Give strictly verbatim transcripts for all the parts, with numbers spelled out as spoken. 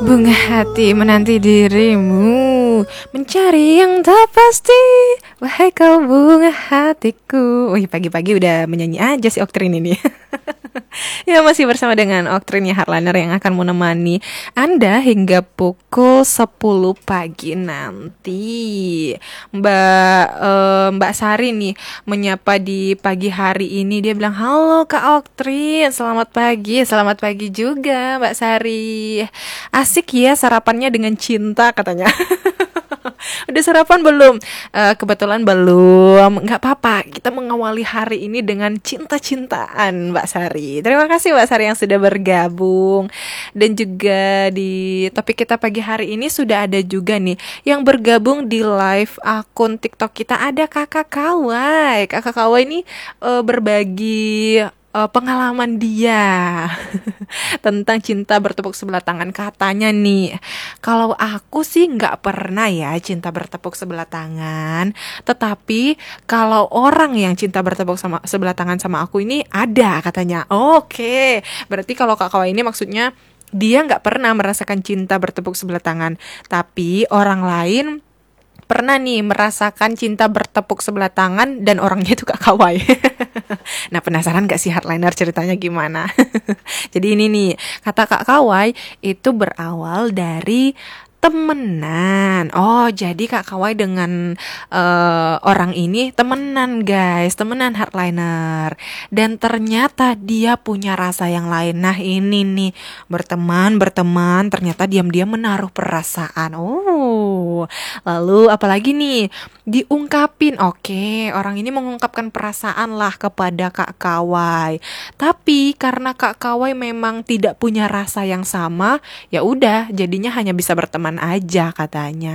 Bunga hati menanti dirimu, mencari yang tak pasti. Wahai kau bunga hatiku. Wih, pagi-pagi udah menyanyi aja si Oktrin ini. Ya, masih bersama dengan Oktrin ya Hardliner yang akan menemani Anda hingga pukul sepuluh pagi nanti. Mbak eh, Mbak Sari nih menyapa di pagi hari ini. Dia bilang, "Halo Kak Oktrin, selamat pagi." Selamat pagi juga Mbak Sari. Asik ya sarapannya dengan cinta katanya. Udah sarapan belum? Eh, kebetulan belum. Nggak apa-apa, kita mengawali hari ini dengan cinta-cintaan Mbak Sari. Terima kasih Mbak Sari yang sudah bergabung. Dan juga di topik kita pagi hari ini sudah ada juga nih yang bergabung di live akun TikTok kita. Ada Kakak Kawai. Kakak Kawai ini eh, berbagi uh, pengalaman dia tentang cinta bertepuk sebelah tangan. Katanya nih, kalau aku sih nggak pernah ya cinta bertepuk sebelah tangan, tetapi kalau orang yang cinta bertepuk sama sebelah tangan sama aku ini ada katanya. Oke, berarti kalau Kak Kawa ini maksudnya dia nggak pernah merasakan cinta bertepuk sebelah tangan, tapi orang lain pernah nih merasakan cinta bertepuk sebelah tangan dan orangnya itu Kak Kawai. Nah, penasaran gak sih Hardliner ceritanya gimana? Jadi ini nih, kata Kak Kawai itu berawal dari temenan. Oh, jadi Kak Kawai dengan uh, orang ini temenan guys, temenan Hardliner. Dan ternyata dia punya rasa yang lain. Nah ini nih, berteman, berteman, ternyata diam-diam menaruh perasaan. Oh, lalu apalagi nih, diungkapin. Oke, orang ini mengungkapkan perasaan lah kepada Kak Kawai. Tapi karena Kak Kawai memang tidak punya rasa yang sama, ya udah, jadinya hanya bisa berteman aja katanya.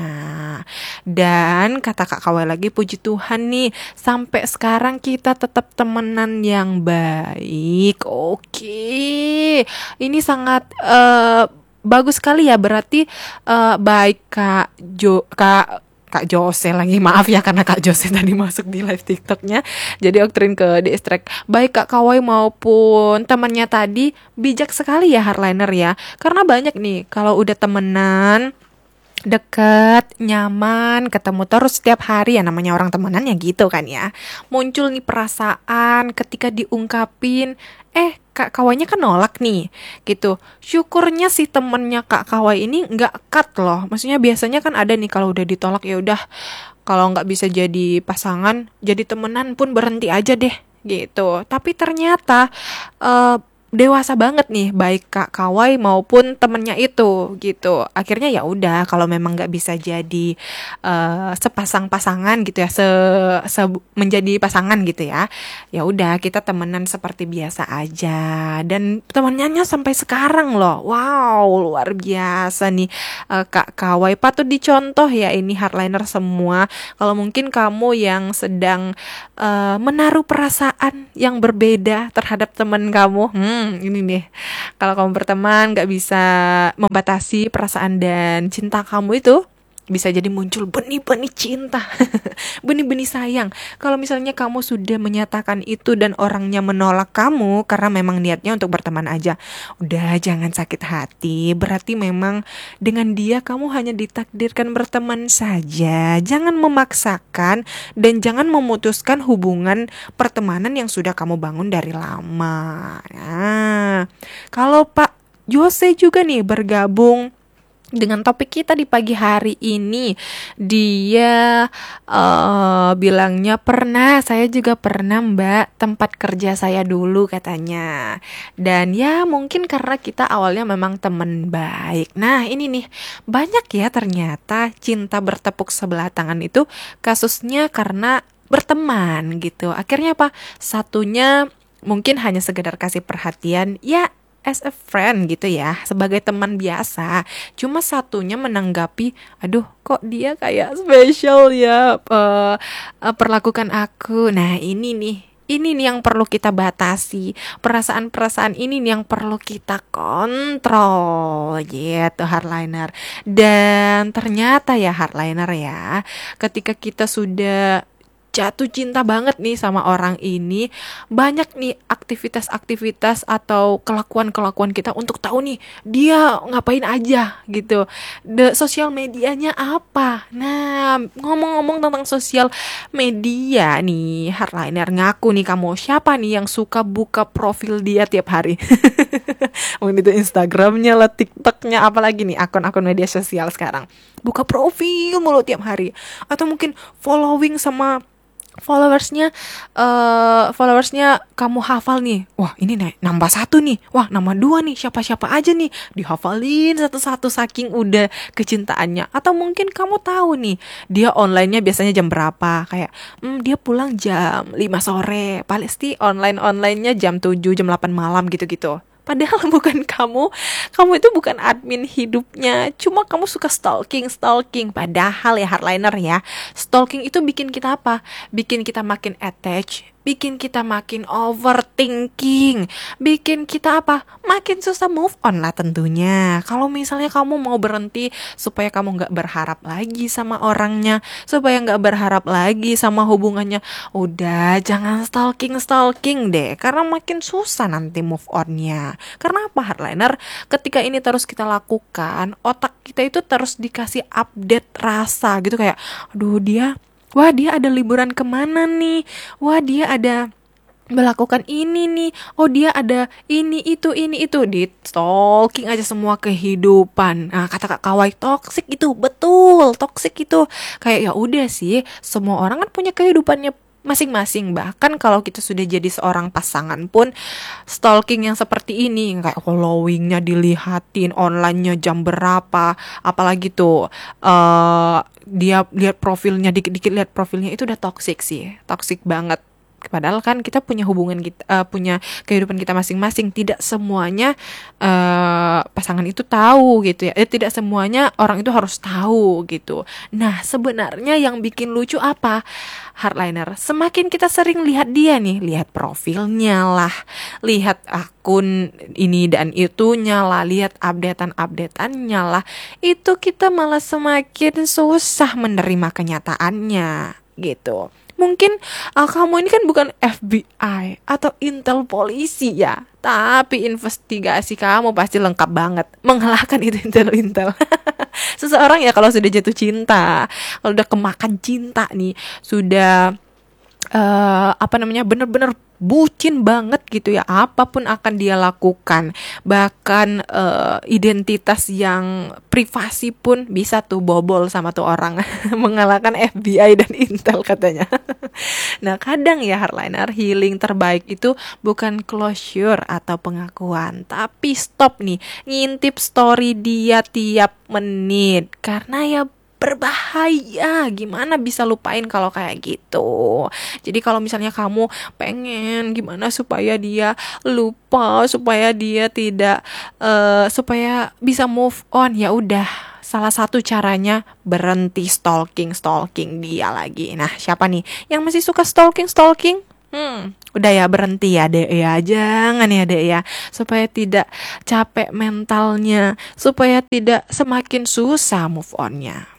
Dan kata Kak Kawai lagi, puji Tuhan nih, sampai sekarang kita tetap temenan yang baik. Oke, ini sangat uh, bagus sekali ya. Berarti uh, baik Kak Jo, Kak Kak Jose lagi, maaf ya karena Kak Jose tadi masuk di live TikToknya, jadi Oktrin ke distract. Baik Kak Kawai maupun temannya tadi bijak sekali ya Hardliner ya, karena banyak nih kalau udah temenan deket, nyaman, ketemu terus setiap hari, ya namanya orang temenan ya gitu kan ya, muncul nih perasaan ketika diungkapin, eh Kak Kawainya kan nolak nih gitu. Syukurnya si temennya Kak Kawai ini nggak cut loh, maksudnya biasanya kan ada nih kalau udah ditolak ya udah, kalau nggak bisa jadi pasangan, jadi temenan pun berhenti aja deh gitu. Tapi ternyata uh, dewasa banget nih baik Kak Kawai maupun temennya itu gitu. Akhirnya ya udah, kalau memang nggak bisa jadi uh, sepasang pasangan gitu ya, se, se menjadi pasangan gitu ya, ya udah kita temenan seperti biasa aja. Dan temennya sampai sekarang loh, wow luar biasa nih uh, Kak Kawai, patut dicontoh ya ini Hardliner semua. Kalau mungkin kamu yang sedang uh, menaruh perasaan yang berbeda terhadap teman kamu, hmm Hmm, ini nih, kalau kamu berteman gak bisa membatasi perasaan dan cinta kamu itu, bisa jadi muncul benih-benih cinta, benih-benih sayang. Kalau misalnya kamu sudah menyatakan itu dan orangnya menolak kamu karena memang niatnya untuk berteman aja, udah jangan sakit hati. Berarti memang dengan dia kamu hanya ditakdirkan berteman saja. Jangan memaksakan dan jangan memutuskan hubungan pertemanan yang sudah kamu bangun dari lama. Nah, kalau Pak Jose juga nih bergabung dengan topik kita di pagi hari ini, dia uh, bilangnya pernah, saya juga pernah mbak, tempat kerja saya dulu katanya. Dan ya mungkin karena kita awalnya memang teman baik. Nah ini nih, banyak ya ternyata cinta bertepuk sebelah tangan itu kasusnya karena berteman gitu. Akhirnya apa? Satunya mungkin hanya sekedar kasih perhatian, ya as a friend gitu ya, sebagai teman biasa. Cuma satunya menanggapi, aduh kok dia kayak spesial ya uh, uh, perlakukan aku. Nah ini nih, ini nih yang perlu kita batasi. Perasaan-perasaan ini nih yang perlu kita kontrol gitu Hardliner. Dan ternyata ya Hardliner ya, ketika kita sudah jatuh cinta banget nih sama orang ini, banyak nih aktivitas-aktivitas atau kelakuan-kelakuan kita untuk tahu nih dia ngapain aja gitu. The sosial medianya apa? Nah, ngomong-ngomong tentang sosial media nih, hardliner ngaku nih, kamu siapa nih yang suka buka profil dia tiap hari? Mungkin itu Instagramnya lah, TikToknya, apalagi nih akun-akun media sosial sekarang. Buka profil mulu tiap hari. Atau mungkin following sama followersnya, uh, followersnya kamu hafal nih. Wah, ini nih nambah satu nih. Wah, nambah dua nih. Siapa-siapa aja nih. Dihafalin satu-satu saking udah kecintaannya. Atau mungkin kamu tahu nih, dia online-nya biasanya jam berapa. Kayak, hmm, dia pulang jam lima sore. Pasti online-online-nya jam tujuh, jam delapan malam gitu-gitu. Padahal bukan kamu, kamu itu bukan admin hidupnya, cuma kamu suka stalking, stalking. Padahal ya hardliner ya, stalking itu bikin kita apa? Bikin kita makin attach, bikin kita makin overthinking, bikin kita apa? Makin susah move on lah tentunya. Kalau misalnya kamu mau berhenti supaya kamu gak berharap lagi sama orangnya, supaya gak berharap lagi sama hubungannya, udah jangan stalking-stalking deh, karena makin susah nanti move onnya. Karena apa hardliner? Ketika ini terus kita lakukan, otak kita itu terus dikasih update rasa gitu, kayak aduh dia, wah dia ada liburan kemana nih, wah dia ada melakukan ini nih, oh dia ada ini itu ini itu, di stalking aja semua kehidupan. Nah, kata Kak Kawai, toxic itu, betul, toxic itu. Kayak ya udah sih, semua orang kan punya kehidupannya masing-masing. Bahkan kalau kita sudah jadi seorang pasangan pun, stalking yang seperti ini, kayak followingnya dilihatin, online-nya jam berapa, apalagi tuh uh, dia lihat profilnya, dikit-dikit lihat profilnya, itu udah toxic sih, toxic banget. Padahal kan kita punya hubungan kita, uh, punya kehidupan kita masing-masing. Tidak semuanya uh, pasangan itu tahu gitu ya. Eh, tidak semuanya orang itu harus tahu gitu. Nah, sebenarnya yang bikin lucu apa? Hardliner, semakin kita sering lihat dia nih, lihat profilnya lah, lihat akun ini dan itunya lah, lihat updatean-updateannya lah, itu kita malah semakin susah menerima kenyataannya gitu. Mungkin uh, kamu ini kan bukan F B I atau intel polisi ya, tapi investigasi kamu pasti lengkap banget, mengalahkan itu intel-intel. Seseorang ya kalau sudah jatuh cinta, kalau udah kemakan cinta nih, sudah uh, apa namanya, bener-bener bucin banget gitu ya, apapun akan dia lakukan. Bahkan uh, identitas yang privasi pun bisa tuh bobol sama tuh orang. Mengalahkan F B I dan Intel katanya. Nah, kadang ya hardliner, healing terbaik itu bukan closure atau pengakuan, tapi stop nih, ngintip story dia tiap menit. Karena ya berbahaya, gimana bisa lupain kalau kayak gitu. Jadi kalau misalnya kamu pengen gimana supaya dia lupa, supaya dia tidak uh, supaya bisa move on, ya udah, salah satu caranya berhenti stalking stalking dia lagi. Nah, siapa nih yang masih suka stalking stalking? Hmm, udah ya, berhenti ya dek ya, jangan ya dek ya, supaya tidak capek mentalnya, supaya tidak semakin susah move onnya.